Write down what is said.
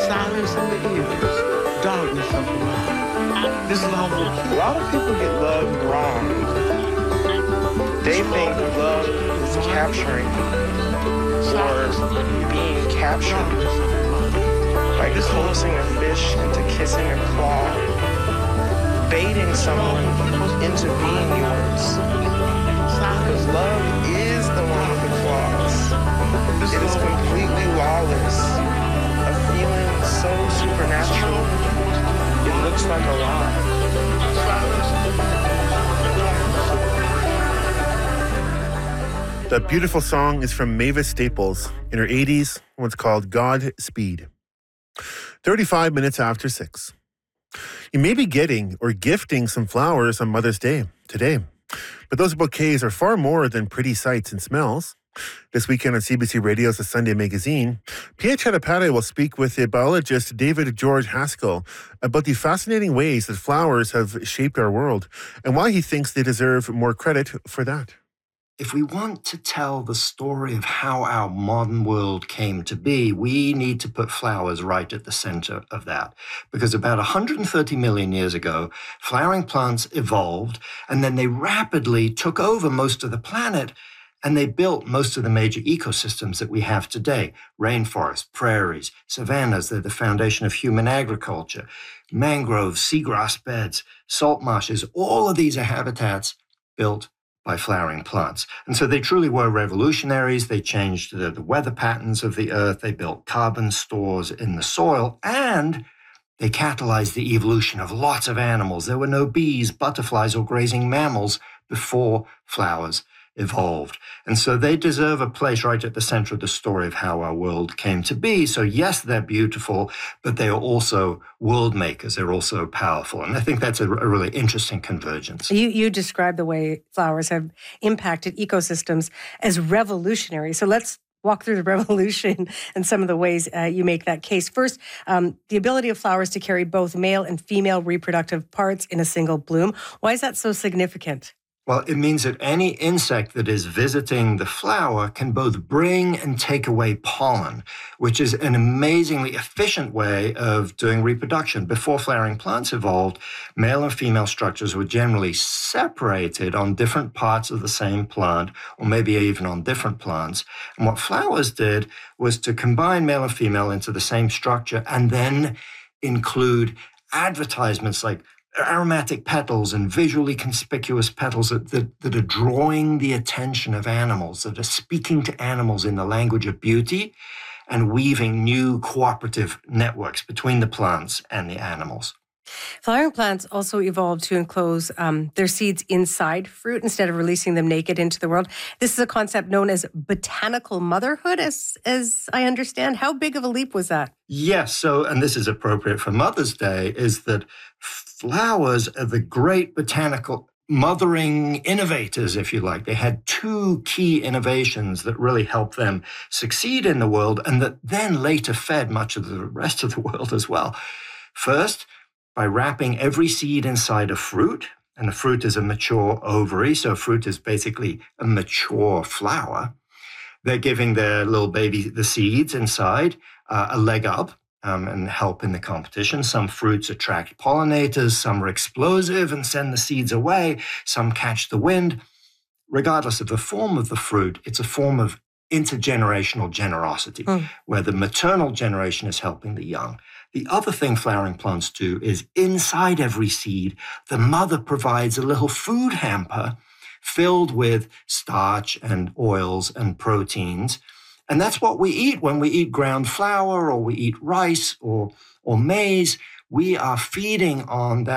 Silence in the ears, darkness of the mind. This love will A lot of people get love wrong. They think love is capturing or being captured, like coercing a fish into kissing a claw, baiting someone into being yours. Because love is the one with the claws. It is completely lawless, a feeling so supernatural, it looks like a lie. That beautiful song is from Mavis Staples in her 80s, what's called Godspeed. 35 minutes after 6. You may be getting or gifting some flowers on Mother's Day today, but those bouquets are far more than pretty sights and smells. This weekend on CBC Radio's The Sunday Magazine, Pia Chattopadhyay will speak with the biologist David George Haskell about the fascinating ways that flowers have shaped our world and why he thinks they deserve more credit for that. If we want to tell the story of how our modern world came to be, we need to put flowers right at the center of that. Because about 130 million years ago, flowering plants evolved, and then they rapidly took over most of the planet, and they built most of the major ecosystems that we have today. Rainforests, prairies, savannas, they're the foundation of human agriculture. Mangroves, seagrass beds, salt marshes, all of these are habitats built by flowering plants. And so they truly were revolutionaries. They changed the weather patterns of the earth. They built carbon stores in the soil, and they catalyzed the evolution of lots of animals. There were no bees, butterflies, or grazing mammals before flowers evolved. And so they deserve a place right at the center of the story of how our world came to be. So yes, they're beautiful, but they are also world makers. They're also powerful. And I think that's a really interesting convergence. You describe the way flowers have impacted ecosystems as revolutionary. So let's walk through the revolution and some of the ways you make that case. First, the ability of flowers to carry both male and female reproductive parts in a single bloom. Why is that so significant? Well, it means that any insect that is visiting the flower can both bring and take away pollen, which is an amazingly efficient way of doing reproduction. Before flowering plants evolved, male and female structures were generally separated on different parts of the same plant, or maybe even on different plants. And what flowers did was to combine male and female into the same structure and then include advertisements like aromatic petals and visually conspicuous petals that are drawing the attention of animals, that are speaking to animals in the language of beauty and weaving new cooperative networks between the plants and the animals. Flowering plants also evolved to enclose their seeds inside fruit instead of releasing them naked into the world. This is a concept known as botanical motherhood, as I understand. How big of a leap was that? Yes, so, and this is appropriate for Mother's Day, is that flowers are the great botanical mothering innovators, if you like. They had two key innovations that really helped them succeed in the world and that then later fed much of the rest of the world as well. First, by wrapping every seed inside a fruit, and a fruit is a mature ovary, so fruit is basically a mature flower. They're giving their little baby the seeds inside a leg up and help in the competition. Some fruits attract pollinators, some are explosive and send the seeds away, some catch the wind. Regardless of the form of the fruit, it's a form of intergenerational generosity, where the maternal generation is helping the young. The other thing flowering plants do is inside every seed, the mother provides a little food hamper filled with starch and oils and proteins. And that's what we eat when we eat ground flour or we eat rice or maize. We are feeding on that